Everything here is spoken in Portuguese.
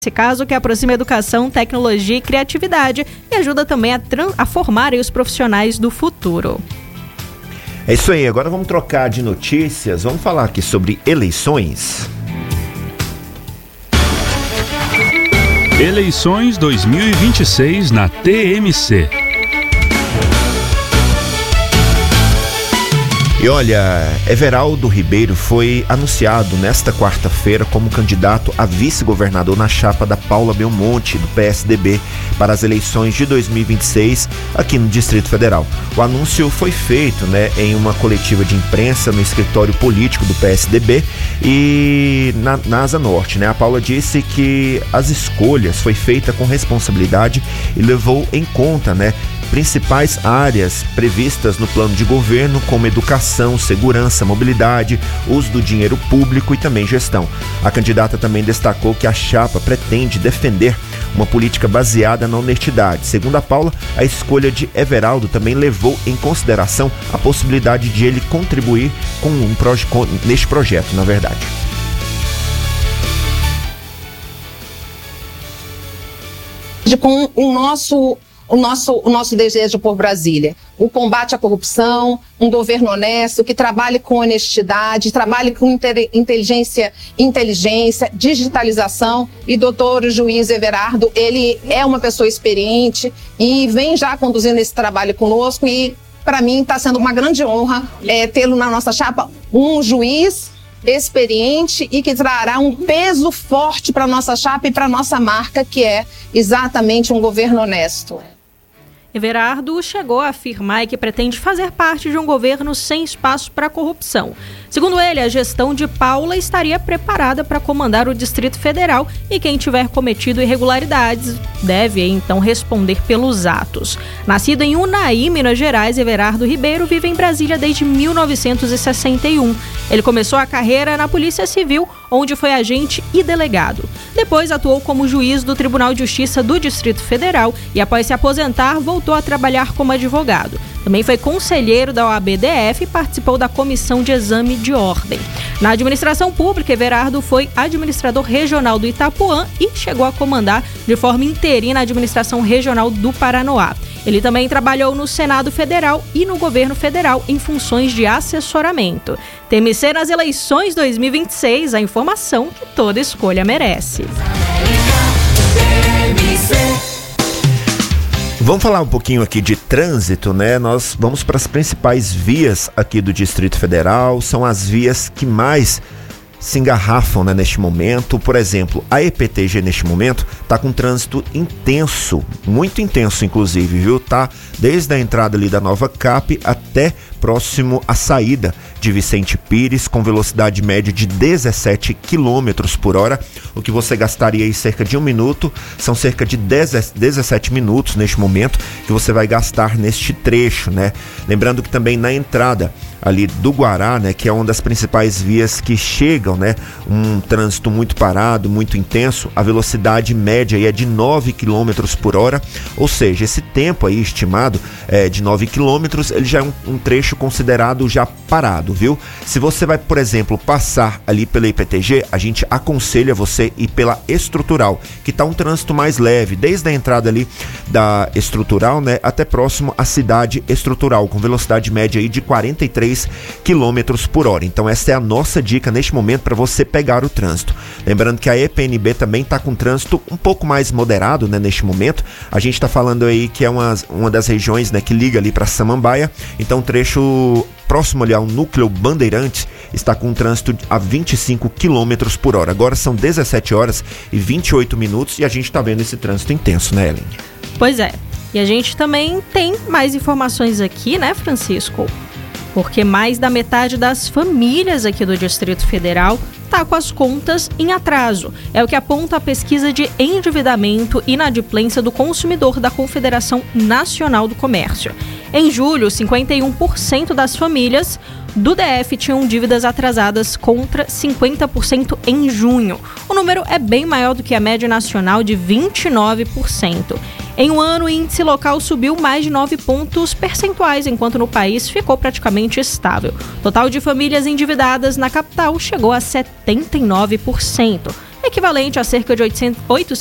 Esse caso que aproxima educação, tecnologia e criatividade e ajuda também a formar os profissionais do futuro. É isso aí, agora vamos trocar de notícias, vamos falar aqui sobre eleições. Eleições 2026 na TMC. E olha, Everaldo Ribeiro foi anunciado nesta quarta-feira como candidato a vice-governador na chapa da Paula Belmonte, do PSDB, para as eleições de 2026 aqui no Distrito Federal. O anúncio foi feito, em uma coletiva de imprensa no escritório político do PSDB e na Asa Norte. A Paula disse que as escolhas foi feita com responsabilidade e levou em conta, principais áreas previstas no plano de governo, como educação, segurança, mobilidade, uso do dinheiro público e também gestão. A candidata também destacou que a chapa pretende defender uma política baseada na honestidade. Segundo a Paula, a escolha de Everaldo também levou em consideração a possibilidade de ele contribuir neste projeto, na verdade. Com o nosso desejo por Brasília, o combate à corrupção, um governo honesto, que trabalhe com honestidade, trabalhe com inteligência, digitalização, e doutor juiz Everardo, ele é uma pessoa experiente e vem já conduzindo esse trabalho conosco e, para mim, está sendo uma grande honra tê-lo na nossa chapa, um juiz experiente e que trará um peso forte para a nossa chapa e para a nossa marca, que é exatamente um governo honesto. Everardo chegou a afirmar que pretende fazer parte de um governo sem espaço para corrupção. Segundo ele, a gestão de Paula estaria preparada para comandar o Distrito Federal e quem tiver cometido irregularidades deve, então, responder pelos atos. Nascido em Unai, Minas Gerais, Everardo Ribeiro vive em Brasília desde 1961. Ele começou a carreira na Polícia Civil, onde foi agente e delegado. Depois atuou como juiz do Tribunal de Justiça do Distrito Federal e, após se aposentar, voltou a trabalhar como advogado. Também foi conselheiro da OAB-DF e participou da Comissão de Exame de Ordem. Na administração pública, Everardo foi administrador regional do Itapuã e chegou a comandar de forma interina a administração regional do Paranoá. Ele também trabalhou no Senado Federal e no Governo Federal em funções de assessoramento. TMC nas eleições 2026, a informação que toda escolha merece. Vamos falar um pouquinho aqui de trânsito, Nós vamos para as principais vias aqui do Distrito Federal, são as vias que mais se engarrafam, neste momento. Por exemplo, a EPTG neste momento está com trânsito intenso, muito intenso inclusive, viu? Tá desde a entrada ali da Nova Cap até próximo à saída de Vicente Pires, com velocidade média de 17 km por hora, o que você gastaria aí cerca de 1 minuto, são cerca de 17 minutos neste momento que você vai gastar neste trecho, Lembrando que também na entrada ali do Guará, que é uma das principais vias que chegam, um trânsito muito parado, muito intenso, a velocidade média aí é de 9 km por hora, ou seja, esse tempo aí estimado de 9 km, ele já é um trecho considerado já parado, viu? Se você vai, por exemplo, passar ali pela IPTG, a gente aconselha você ir pela Estrutural, que tá um trânsito mais leve, desde a entrada ali da Estrutural, até próximo à cidade Estrutural, com velocidade média aí de 43 km por hora. Então essa é a nossa dica neste momento para você pegar o trânsito. Lembrando que a EPNB também tá com trânsito um pouco mais moderado, neste momento. A gente tá falando aí que é uma das regiões, que liga ali para Samambaia. Então o trecho próximo ali ao núcleo Bandeirantes está com um trânsito a 25 km por hora. Agora são 17 horas e 28 minutos e a gente está vendo esse trânsito intenso, Ellen? Pois é. E a gente também tem mais informações aqui, Francisco? Porque mais da metade das famílias aqui do Distrito Federal está com as contas em atraso. É o que aponta a pesquisa de endividamento e inadimplência do consumidor da Confederação Nacional do Comércio. Em julho, 51% das famílias do DF tinham dívidas atrasadas contra 50% em junho. O número é bem maior do que a média nacional de 29%. Em um ano, o índice local subiu mais de 9 pontos percentuais, enquanto no país ficou praticamente estável. O total de famílias endividadas na capital chegou a 79%. equivalente a cerca de 800